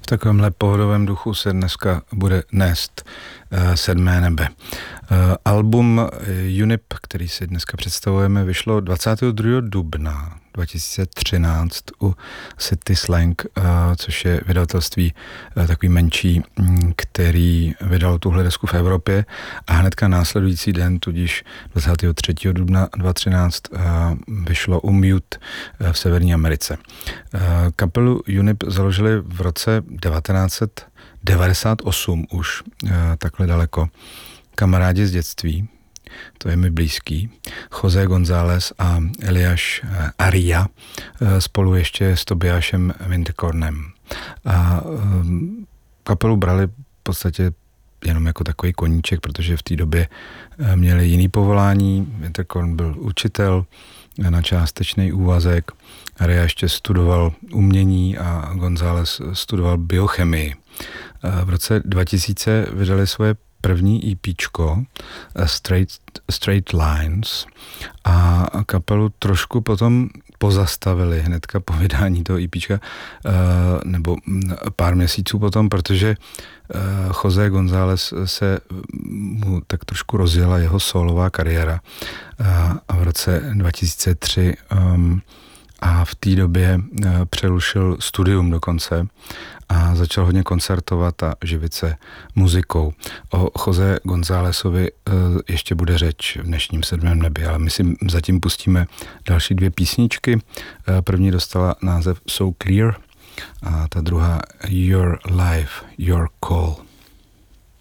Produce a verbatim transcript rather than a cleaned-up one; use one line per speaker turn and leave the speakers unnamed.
takovémhle pohodovém duchu se dneska bude nést uh, Sedmé nebe. Uh, album uh, Unip, který si dneska představujeme, vyšlo dvacátého druhého dubna dva tisíce třináct u City Slang, uh, což je vydavatelství uh, takový menší, um, který vydal tuhle desku v Evropě a hnedka následující den, tudíž dvacátého třetího dubna dva tisíce třináct, uh, vyšlo u Mute uh, v Severní Americe. Uh, kapelu Unip založili v roce devatenáct set devadesát osm už, uh, takhle daleko, kamarádi z dětství, to je mi blízký, José González a Eliáš Aria, spolu ještě s Tobiášem Winterkornem. A kapelu brali v podstatě jenom jako takový koníček, protože v té době měli jiný povolání. Winterkorn byl učitel na částečný úvazek, Aria ještě studoval umění a González studoval biochemii. V roce dva tisíce vydali svoje první EPčko Straight, Straight Lines a kapelu trošku potom pozastavili hnedka po vydání toho EPčka nebo pár měsíců potom, protože José González se mu tak trošku rozjela jeho solová kariéra a v roce dva tisíce tři um, a v té době přerušil studium dokonce a začal hodně koncertovat a živit se muzikou. O José Gonzálesovi ještě bude řeč v dnešním Sedmém nebi, ale my si zatím pustíme další dvě písničky. První dostala název So Clear a ta druhá Your Life, Your Call.